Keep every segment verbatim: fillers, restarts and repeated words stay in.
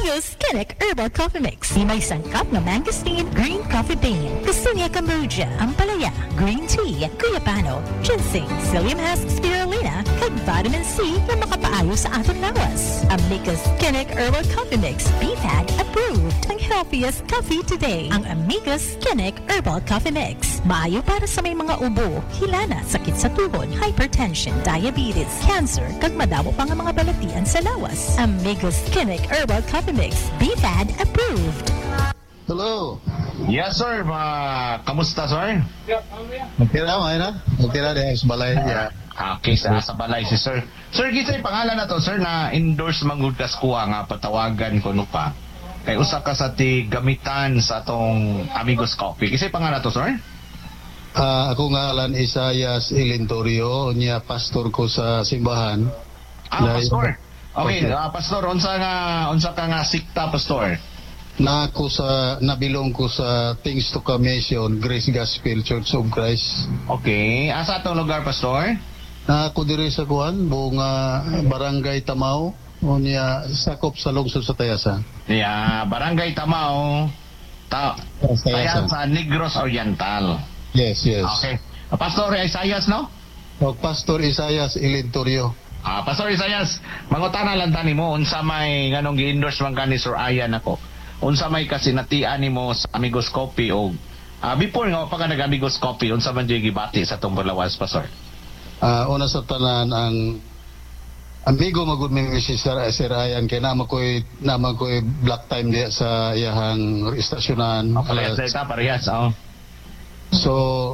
Amigos Kinnick Herbal Coffee Mix. Di may sangkap na mangosteen, green coffee bean, Cassinia Cambogia, Ampalaya, green tea, guyapano, ginseng, psyllium husk spirulina, kag vitamin C na makapaayo sa atong lawas. Amigos Kinnick Herbal Coffee Mix. B F A D approved. Ang healthiest coffee today. Ang Amigos Kinnick Herbal Coffee Mix. Maayo para sa may mga ubo, hilana, sakit sa tuhod, hypertension, diabetes, cancer, kag madamo pa nga mga balatian sa lawas. Amigos Kinnick Herbal Coffee Mix. B F A D approved. Hello. Yes, sir. Ma kamusta, sir? Okay na, okay na? Okay na, dahil sa balay. Yeah. Okay, sa, sa balay si sir. Sir, kisay pangalan na to, sir, na endorse manggod kas kuha nga patawagan ko no pa. Kay usa ka sa ti gamitan sa atong Amigos Coffee. Kisay pangalan na to, sir? Uh, ako nga alan Isayas Ilintorio, niya pastor ko sa simbahan. Ah, na, pastor. Okay, okay. Uh, pastor, unsa nga unsa ka nga sikta, pastor? Na ako sa nabilong ko sa Things to Come Mission, Grace Gospel Church of Christ. Okay, asa atong lugar, pastor? Na ako diri sa kuan, buong uh, Barangay Tamao, o niya sakop sa lungsod sa Tayasan. Yeah, Barangay Tamao, ta Tayasan sa Negros Oriental. Yes, yes. Okay. Uh, pastor Isayas, no? O Pastor Isayas Ilintorio. Ah, Pastor Isayas, mangutana lang tani mo unsa may nganong gi-endorse man kani Sir Ayan ako. Unsa may kasinatian nimo sa Amigos Coffee o ah, before nga pa ka nag-Amigos Coffee, unsa man jud gibati sa tong Bulawas, Pastor? Uh, una sa tanan ang amigo magud mi si Sir, Sir Ayan kay naman ko'y naman ko'y black time diya sa iyahang istasyonan. Oh, parehas uh, parehas, oh. So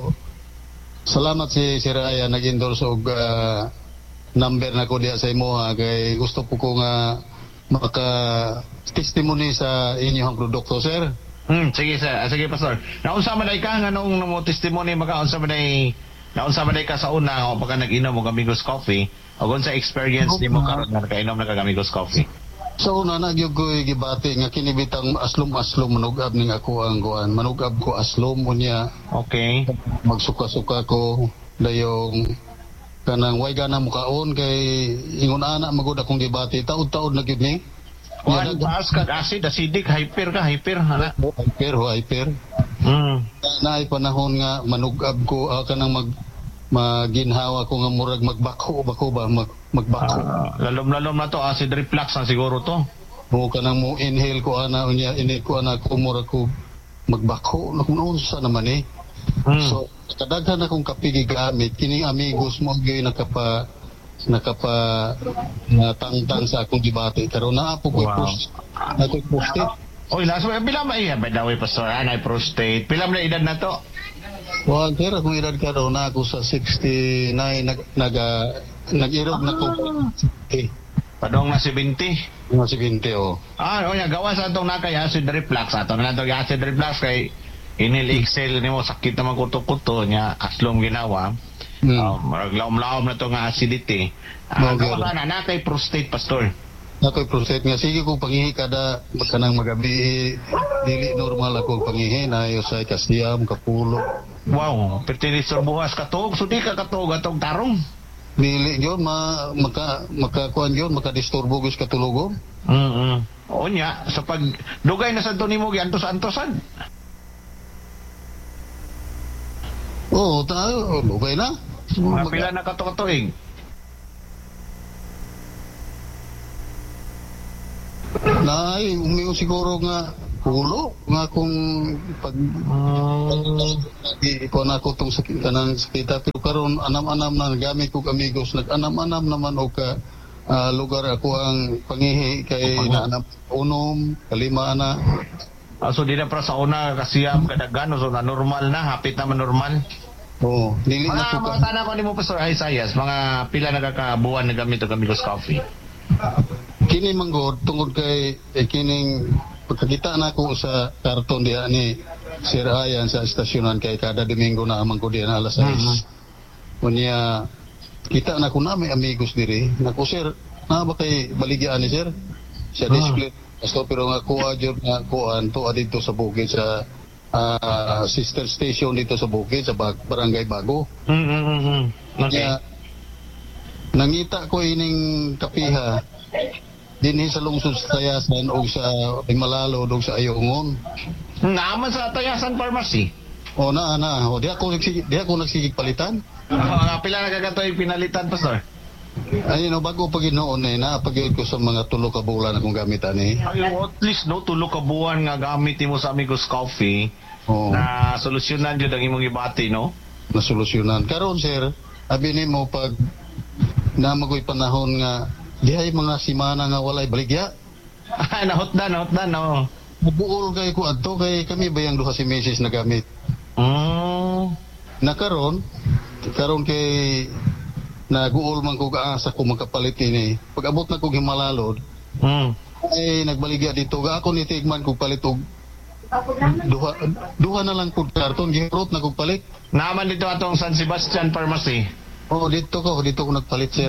salamat si Sir Ayan nag-endorse og uh, number na ko diya sa imo ha, kay gusto po ko nga maka testimony sa inyong produkto, sir. Hmm, sige sir, ah, sige pastor. Naunsa man day ka nganong mo testimony maka unsa man day naunsa man day ka sa una o pagka nag-inom og Amigos Coffee o unsa experience nimo karon nga nakainom na kag Amigos Coffee? So una na gyud ko gibati nga kinibitang aslom-aslom manugab ning ako ang kuan. Manugab ko aslom unya. Okay. Magsuka-suka ko dayong kanang way gana mukaon kay ingon ana magud akong gibati taud-taud na gyud ni. Kuan taas kag acid, acidic, hyper ka, hyper hala. Hyper ho, hyper. Mm. Naay panahon nga manugab ko uh, kanang mag maginhawa ko nga murag magbako bako ba mag, magbako. Uh, lalom-lalom na to, acid reflux na siguro to. Mo kanang mo inhale ko ana unya inhale ko ana ko murag ko magbako na kung unsa naman eh. Mm. So kadaghan akong kapigi gamit kining Amigos mo gyud nakapa nakapa na tangtang sa akong gibati karon naa po ko'y wow. post ako posted. Oy, nasa pila ba iya ba daw pastor anay prostate pila man edad na to? Well, kaya kung edad karon na ako sa sixty-nine nag naga nag-irog na ko eh padong na seventy na seventy oh. Ah, oya gawas atong na kay acid reflux ato na to acid reflux kay inil excel nimo sakit naman kuto-kuto nya aslom ginawa. Hmm. Uh, maraglaom-laom na to nga acidity. Ah, uh, gawa na na kay prostate, pastor. Ako'y prostate nga sige kung pangihi kada kanang magabi dili normal ako pangihi na yo sa kasiyam kapulo. Wow, pertinisor buhas katog, so di ka katog atong tarong. Dili yon ma maka makakuan yon makadisturbo gis katulugon. Mm. O nya sa pag dugay na sa nimo giantos-antosan. Oo, oh, tayo okay na. Mga pila na kato-katuig. Nay, umiyo siguro nga pulo nga kung pag uh, iko na ko tong sakit kanang sakita pero karon anam-anam na gamit ko Amigos nag-anam-anam naman o ka uh, lugar ako ang pangihi kay na anam unom kalima na. Ah, so di na para sa una kasiyam kadaghan so na normal na hapit naman normal. Oo, dili na ko ka. Mga tanong ko ni mo Pastor Isayas, mga pila nagkakabuan na gamit og Amigos Coffee. Kini manggod tungod kay eh, kining pagkakita na ko sa karton diha ni Sir Ayan sa estasyonan kay kada Domingo na amang ko diha na alas sais. Uh-huh. Unya kita na ko na may Amigos diri. Nako sir, na ba kay baligyan ni sir? Sa display. Uh-huh. So pero nga kuha jud nga kuan to dito sa bukid sa uh, sister station dito sa bukid sa Barangay Bago. Mm-hmm. Okay. Kaya, nangita ko ining kapiha dinhi sa lungsod sa Tayasan o sa Imalalo o sa Ayungon. Naman sa Tayasan Pharmacy. O na na, o di ako nagsig di ako nagsigig palitan. Uh, pila na kagatoy pinalitan, Pastor? Ay no, bago pag noon eh na pag ko sa mga tulo ka bulan akong gamitan eh. Ay, at least no tulo ka buwan nga gamit mo sa Amigos Coffee. Oo. Na solusyonan jud ang imong ibati, no? Na solusyonan. Karon sir, abi nimo pag namagoy panahon nga dihay mga simana nga walay baligya. Nahutdan, nahutdan, no. Mabuol kay ko adto kay kami bayang duha si Missus na gamit. Mm. Na karon karon kay naguol man ko kaasa ko makapalit ini. Pag abot na ko Himalalod, Mm. ay nagbaligya dito ga ako ni tigman ko palit og duha duha na lang pud karton gihurot na ko palit. Naman dito atong San Sebastian Pharmacy. Oh, dito ko dito ko nagpalit sir.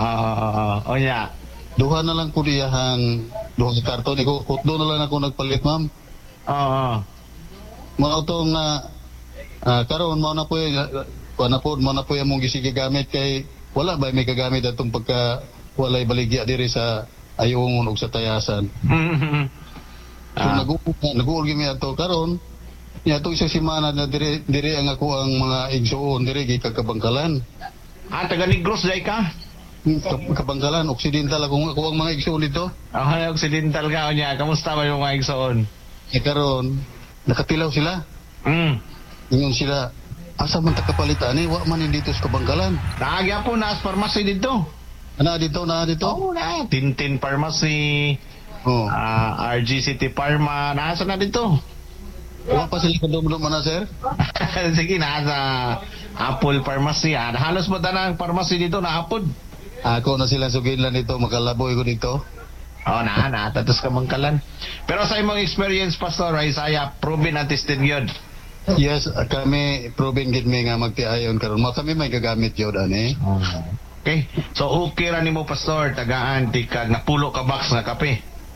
Ah, o nya. Duha na lang pud iyahang duha ka karton iko kutdo na lang ako nagpalit ma'am. Oo. Mao to nga ah, karon mao na po na po mao na po among gisige gamit kay wala ba may kagamit atong pagka walay baligya diri sa Ayungon ug sa Tayasan. Mhm. So Ah. nag-uul nag-uul gyud mi ato karon nya to isa semana na dire dire ang ako ang mga igsuon dire gi kagkabangkalan. Ah, taga Negros dai ka? Ka- Kabangkalan Occidental ako ako ang mga igsuon dito. Ah, Occidental ka o nya. Kamusta ba yung mga igsoon? E karon nakatilaw sila. Mm. Ingon sila asa man ta kapalitan ni wa man dito sa Kabangkalan. Naagya po na pharmacy dito. Ana dito na dito. Oo na. Tintin Pharmacy, Oh. ah, R G City Pharma, nasa na dito. Wa pa sila kadum-dum na sir. Sige, nasa Apple Pharmacy. Ah, halos mo tanang pharmacy dito na Apple. Ako na sila sugidlan dito makalaboy ko dito. Oo na, natatos ka mangkalan. Pero sa imong experience, Pastor Isaiah, proven and tested yun. Yes, kami proven gid mi nga magtiayon karon. Mo kami may gagamit jud ani. Okay. So, okay ra nimo Pastor, tagaan, tikag, napulo ka box nga kape.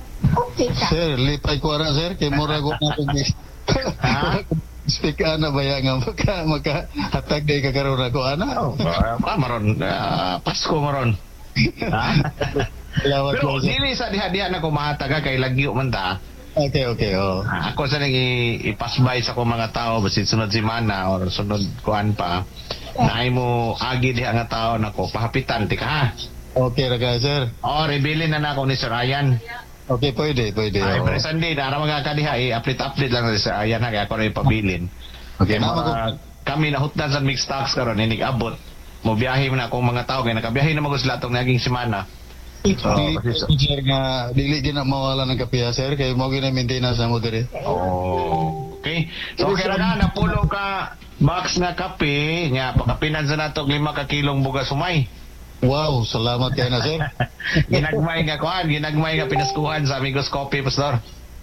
Sir, lipay ko ra sir kay mura ko na kung Ha? speak ana ba ya nga maka maka hatag day ka karon ako ana. Oh, ah, maron. Ah, Pasko maron. Ha? Lawat Pero ko sir. dili sa diha-diha na ko mahataga kay lagyo man ta. Okay, okay, oh. Ah, ako sa nang i- ipasbay sa ko mga tao basit sunod semana or sunod kuan pa. Naay mo agi diha nga tao nako pahapitan ti ka ha. Okay ra ka sir. Oh, rebilin na nako ni Sir Ryan. Okay, pwede, pwede. Ay, oh. pre Sunday na ara mga kadiha i-update-update lang na si Sir Ryan ha kaya ako rin pabilin. Okay, Kaya na mga, kami nahutdan sa mixed stocks karon inig abot. Mo biyahe man akong mga tao kay nakabiyahe na mo sila tong naging semana. Dili kasi- sir nga dili gina mawala ng kapiya sir kay mo gina maintenance mo dire. Oh. Okay. So okay ra na napulo ka box nga kape nya pakapinan sa nato lima ka kilong bugas sumay. Wow, salamat kay na sir. Ginagmay nga kuan, ginagmay nga pinaskuhan sa Amigos Coffee, Pastor.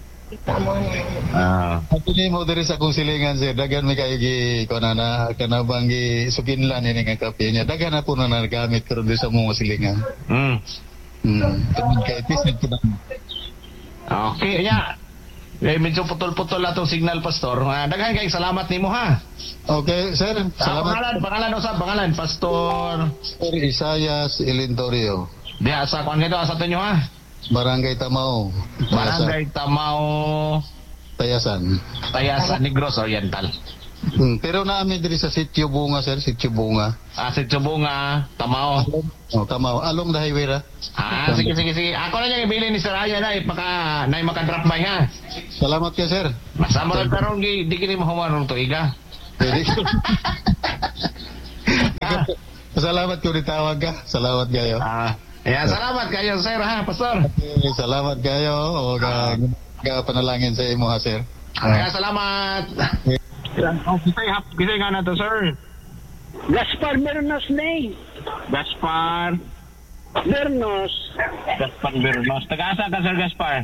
Ah. At ini mo dire sa kong silingan sir, dagan mi kayo gi kuana na kanabang gi sukinlan ini nga kape niya. Dagan na po na nagamit karon di sa mga silingan. Mm. Hmm. Tungod kay tisig ko na. Okay, nya. Eh, medyo putol-putol na itong signal, Pastor. Ah, daghan kay salamat nimo ha. Okay, sir. Ah, Salamat. pangalan, pangalan usab, pangalan Pastor. Sir Isayas Ilintorio, Diha sa kuan kito sa tunyo ha. Barangay Tamao, Tayasan. Barangay Tamao, Tayasan. Tayasan, Negros Oriental. Hmm. Pero namin diri sa Sitio Bunga, sir, Sitio Bunga. Ah, si Chubunga, Tamao. Oh, Tamao. Along the highway ra. Ah, sige, sige, sige. Ako na yung ibili ni Sir Ryan na, ipaka, na maka-drop by ha. Salamat kayo, sir. Masama rin karoon, di, di kini mahumarong to, iga. Pwede. Salamat ko tawag ka. Salamat kayo. Ah, yeah, salamat kayo, Sir, ha, Pastor. Okay, salamat kayo. O ka, ka panalangin sa imo ha, sir. Kaya salamat. Oh, kisay, hap, kisay nga na to, Sir. Gaspar Bernos Nay. Gaspar. Bernos. Gaspar Bernos. Taga-asa ka, Sir Gaspar?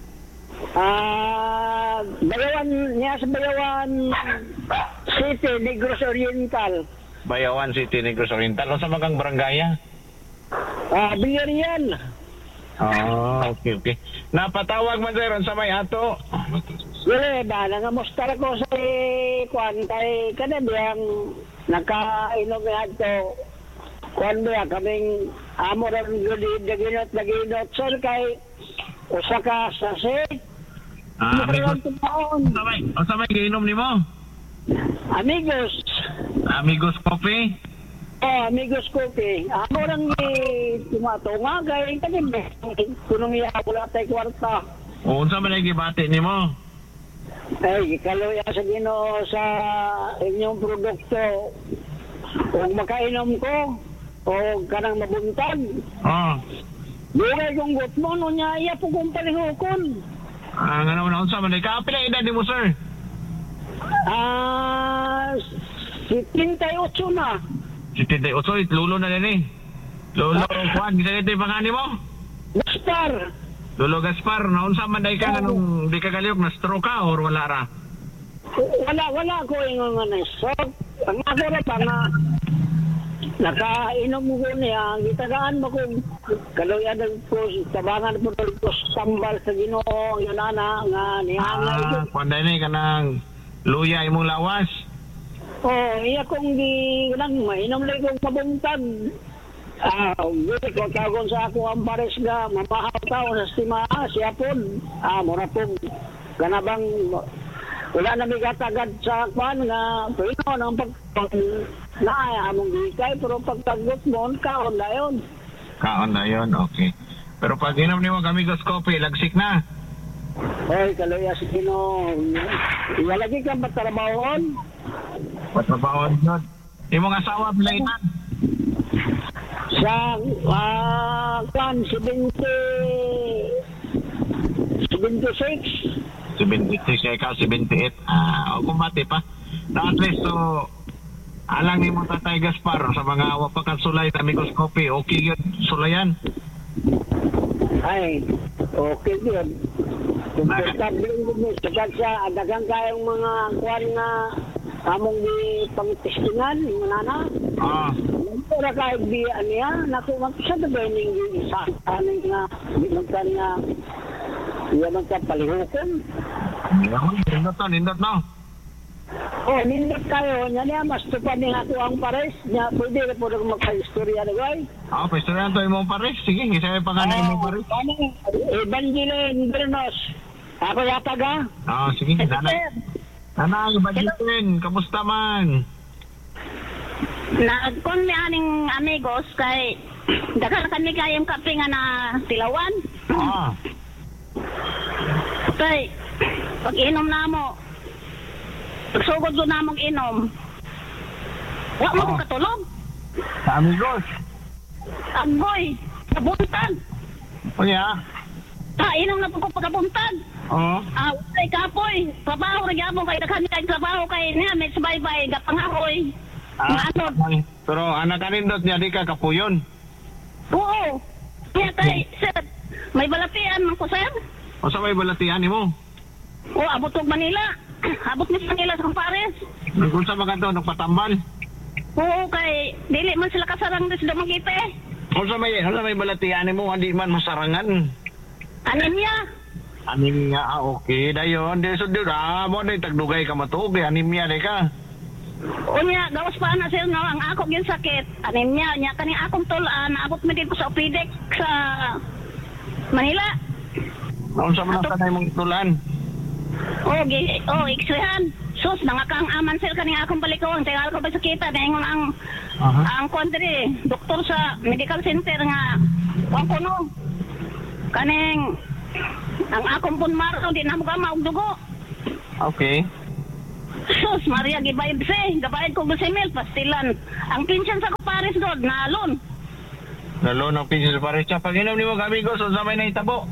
Ah, Bayawan niya sa Bayawan City, Negros Oriental. Bayawan City, Negros Oriental. O sa magang barangaya? Ah, Villarreal. Ah, okay, okay. Napatawag man, Sir, sa may ato. Dili ba nga mostar ko sa kwan kay kada biyang nakainom nga to. Kwan ba kaming amo ra gudi daginot daginot sir kay usa ka sase. Ah, amigos. Taon. Sabay, o sabay giinom nimo? Amigos. Amigos coffee? Oh, amigos coffee. Ako lang ni tumatunga kay tanim. Kunong iya wala tay kwarta. O unsa man ay gibati nimo? Ay, kaloya sa Ginoo sa inyong produkto. Kung makainom ko o kanang mabuntag. Oh. Dugay kong gutmo no niya iya po kong palihukon. Ah, nga naman unsa man ay kapila edad nimo, sir? Ah, seventy-eight na. setenta y ocho, lulo na din eh. Lolo, kuan, gisa dito yung pangani mo? Gaspar. Lolo Gaspar, naunsa man day ka nung di ka galiyok na stroke ka or wala ra? Wala, wala ko yung nga na-stroke. Ang ako na pa nga, nakainom ko niya, ang itagaan mo kung kaluyan ko, tabangan po ko sambal sa Ginoo, yun ana, nga nihangay ko. Ah, kuan day ka ng luya imong lawas. Oh, iya kong di lang mainom lang kong mabuntag. Ah, guli ko tagon sa ako ang pares nga mamahaw tao sa estima siya po. Ah, mura po. Ganabang wala na may katagad sa kwan nga pino ng pag na among gikay pero pagtagot mo kaon na yun. Kaon na yun, okay. Pero pag inom nimo amigos coffee, lagsik na. Hoy, kaluya si Pino. Iwalagi kang patrabahon. Patrabahon yun. Imong asawa, Blaynan? Sa, ah, kan, seventy, seventy-six. seventy-six, ikaw seventy-eight. Ah, kumati pa. Na at least, so, alang ni mo Tatay Gaspar sa mga wapakan sulay na amigos coffee, okay yun, sulayan. Ay, okay yun. Komportable yun. Sagad sa, adagang kayong mga kuwan nga among di pang-testingan, yung nana. Ah. Pura kayo biya niya, nakuha sa dabay ng isa. Ano nga, binagkan nga, iya magkapalihukon. Nindot no, nindot no. Oh, nindot kayo, niya niya, mas tupad niya ako ang pares. Niya, pwede na po na magka-istorya na gay. Ah, pwede na ito imong pares. Sige, isa yung pangalan imong pares. Ano, Evangeline Bernos. Ako yata ga? Ah, sige, nanay. Nanay, Evangeline, kamusta man? Nagkon mi aning amigos kay daghang kami kayang kape nga na tilawan. Ah. Kay pag inom namo pagsugod ko namong inom. Wa mo Oh. ko katulog. Sa amigos. Agoy, kabuntag. O ya. Ta inom na po ko pagkabuntag. Oo. Ah, uh, kapoy, trabaho ra gyapon kay daghang kay trabaho kay niya may sabay-bay gapangahoy. Ah, Nga, okay. Pero anak ka nindot niya, di ka kapuyon. Oo. Kaya kay sir, may balapian man ko sir. O sa may balatihan ni mo? O abot og Manila. Abot ni Manila sa Pares. Kung sa mga to, nagpatambal. Oo kay dili man sila kasarang des da makita eh. O sa may, o sa may balatihan ni mo, hindi man masarangan. Anemia. Anemia, ah, okay. Dayon, di so di ah, mo na tagdugay ka matug, anemia di ka. Unya gawas pa na sir no ang ako gyud sakit. Anemia nya kani akong tulan abot mi dito sa Opidec sa Manila. Naon sa mga kanay mong tulan? Oh, gi oh, X-rayhan. Sus nangakang aman sir kani akong balikon kay ako ba sakita daingon ang Aha. ang country doktor sa medical center nga wa kuno. Kaning ang akong punmaro di na mo ka dugo. Okay. Sus, Maria, gibayad si. Gabayad ko sa email, pastilan. Ang pinsyan sa kupares doon, nalon. Lalo ng pisis pa rin siya. Pag inom ni mo kami ko, so sa may naitabo.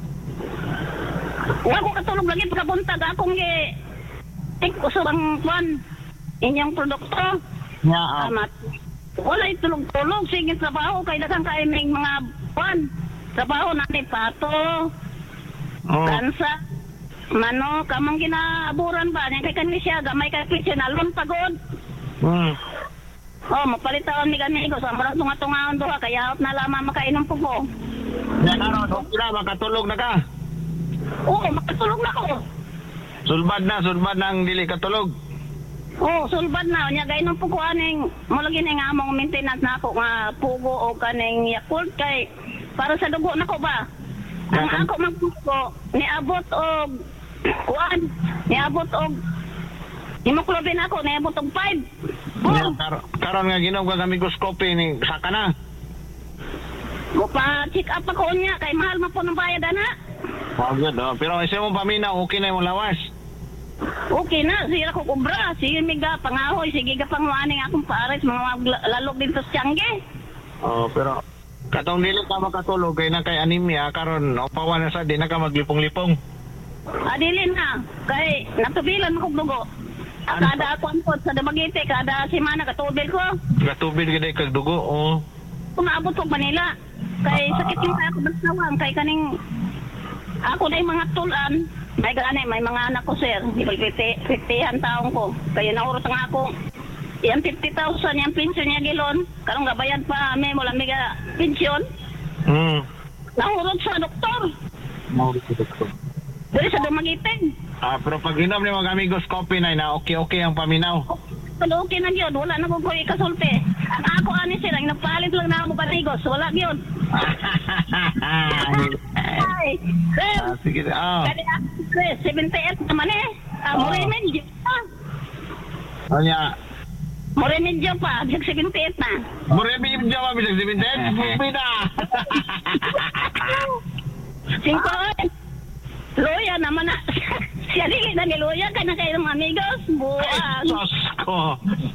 Huwag ko katulog lagi pagkabuntag. Akong gi... Tik ko sa bang kwan. Inyong produkto. Nya, ah. Amat. Wala itulog-tulog. Sige, trabaho. Kaya dagang kayo may mga kwan. Trabaho natin pato. Oh. Kansa. Mano, kamang ginaaburan ba? Yan kay kanmi siya, gamay kay pitsin, alon pagod. Hmm. Oh, mapalitawan ni kami ko sa maras nga tungaon doha kaya out na lamang makainom po ko. Yan araw, okay na, makatulog na ka. Oo, makatulog na ko. Sulbad na, sulbad na ang dili katulog. Oo, sulbad na. Nya gainom po ko aning, mulagi na nga among maintenance na ako nga pugo o kaning Yakult kay para sa dugo na ko ba? Ang ako magpuko, niabot og kuan, niabot og hemoglobin ako, niabot og five. Yeah, kar karon nga ginom ka amigoscopy ni saka na. Gupa-check up ako niya, kay mahal man po ng bayad, ana. Oh, good. Oh. Pero isa mong paminaw, okay na yung lawas. Okay na, sira ko kubra. Sige, miga, pangahoy. Sige, kapanguaning akong pares. Mga lalog din sa Tiangge. Oh, pero katong dili ka makatulog kay na kay anemia karon opawan na sa di na ka maglipong-lipong. Adilin na. Kay natubilan mo kong dugo. Ano? Kada akuan po sa Damagete, kada semana katubil ko. Gatubid gid kag dugo. Oh. Kumaabot ko Manila. Kay sakit yung ako nagsawang. Kay kaning ako na yung mga tulan. May gani, may mga anak ko, sir. fifty-han taong ko. Kaya naurot nga ako. Yan fifty thousand yung pensyon niya gilon. Karong gabayad pa, may mula mega pensyon. Hmm. Naurot sa doktor. Maulit sa doktor. Dili sa Dumaguete. Ah, pero pag inom ni mga amigoscopy na na okay-okay ang paminaw. Pero okay na yun. Wala na ko ko ikasulti. Ang ako ani sir, ang napalit lang na ako batigos. Wala yun. Ay, sir. Ah, sige. Oh. Kaya sir, seventy-eight naman eh. Ah, Oh. Moremedyo pa. Anya, Moremedyo pa. seventy-eight na. Moremi yung jawa bisag siminten. Pina. Cinco. Loya naman na. Siya dili na ni Loya ka na kayo mga amigos. Buwag. Sos ko.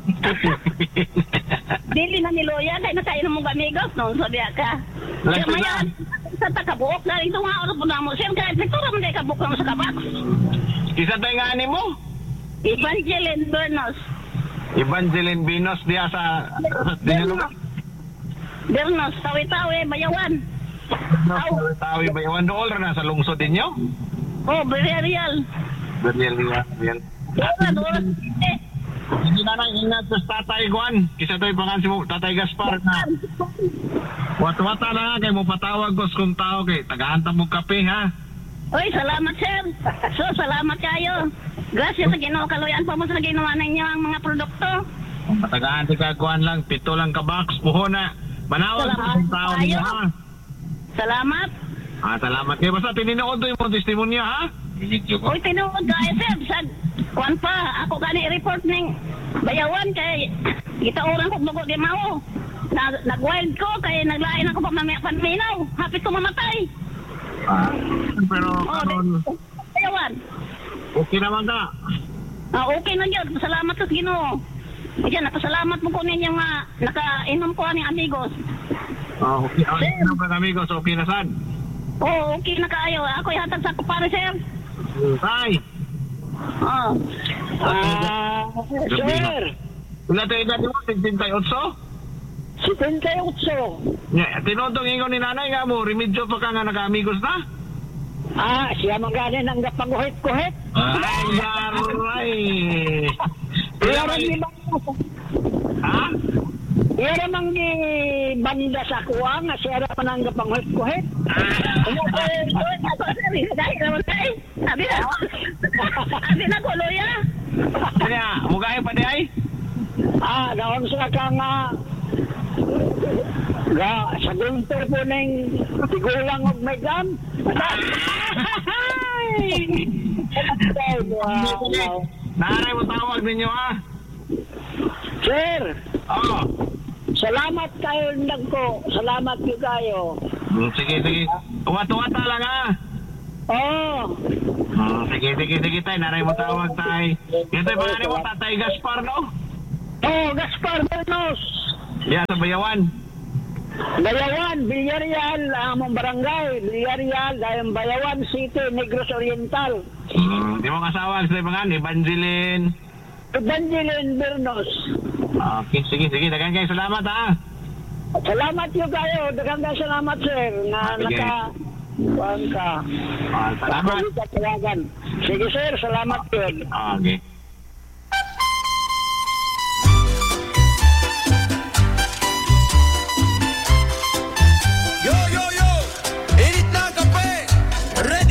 Dili na ni Loya kayo na kayo ng mga amigos. Noon sabi ka. Lahat Kaya mayan. Sa takabuok na ito nga oras po na mo. Sir, kahit nagtura mo na ikabuok na mo sa kabak. Isa tayo nga ani mo. Evangeline Bernos. Evangeline Binos diya sa sa Bernos. Bernos. Tawi-tawi. Bayawan. Tawi tawi ba yawan dool ra na sa lungsod ninyo? Oh, Berial. Berial niya, yan. Doon, doon. Eh. Hindi na na ingat sa tatay Juan. Kisa to'y pangan si mo, tatay Gaspar na. Wat-wata na kay mo patawag ko kung tao kay tagahanta mo kape ha. Oy, salamat sir. So, salamat kayo. Gracias sa Ginoo kaluyan pa mo sa ginawa ninyo ang mga produkto. Patagaan ti kagkuhan lang, pito lang ka box, puho na. Manawag Salamat sa kung tao tayo. ninyo ha. Salamat. Ah, salamat kayo. Basta tininood to yung testimonya ha. Video ko. Uy, tinuod ka, eh, sir. Sa, kuwan pa, ako gani report ning bayawan kay gitauran ko dugo di mao. Na, nag-wild ko kay naglain ako pa mamaya panminaw. Hapit ko mamatay. Ah, pero Oh, karon di- bayawan. okay naman ka. Ah, okay na yun. Salamat sa Ginoo. Ayan, napasalamat mo ko ninyo nga nakainom ko aning amigos. Ah, okay. Okay na ba amigos? Okay na sad. Oo, okay na kayo. Ako ihatag sa kupare, sir. Tay. Oh. Ah, sir, Wala tayo dati mo, seventy-eight? seventy-eight. Yeah, tinodong ingon ni nanay nga mo, remedyo pa ka nga naka-amigos na? Ah, siya maganin ang gapanguhit-kuhit. Ay, garay! Iya rin di banda. Ha? Iya rin ang di banda sa kuwang na siya rin ang gapanguhit-kuhit. Ano ko, ako sabi na dahil naman tayo. Sabi na, sabi na ko, Loya. Kaya, mugahe pa di ay? Ah, naon sa ka nga ga sa gunter po ng tigulang og may gam. Wow. Nanay mo tawag ninyo ha? Sir, Oo. salamat kayo nagko. Salamat kayo kayo. Hmm, sige, sige. Tuwa-tuwata lang ha? Oh, Hmm, sige, sige, sige tay. Nanay mo tawag tay. Ito yung pangalan mo, Tatay Gaspar, no? oh, Gaspar Bernos. Yeah, sa Bayawan. Bayawan, Villarreal, among barangay, Villarreal, dayang Bayawan City, Negros Oriental. Hmm, di mo kasawag sa pangalan, Evangeline. Evangeline Bernos. Okay, sige, sige. Dagan kayo. Salamat ha? Salamat yung kayo, dagang kayo salamat sir, na Sige. naka... Kuhaan ka. Ah, salamat. Ako yung katawagan. Sige sir, salamat yun. Okay.